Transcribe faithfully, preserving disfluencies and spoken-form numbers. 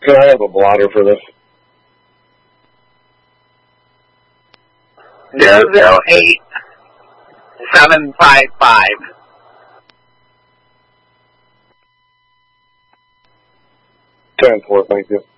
Can I have a blotter for this? Zero zero eight seven five five. Ten four, thank you.